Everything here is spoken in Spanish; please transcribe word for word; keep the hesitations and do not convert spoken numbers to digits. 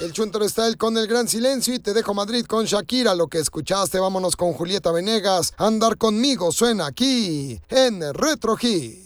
El Chuntaro Style con El Gran Silencio y Te Dejo Madrid con Shakira. Lo que escuchaste, vámonos con Julieta Venegas. Andar conmigo suena aquí en Retro Hits.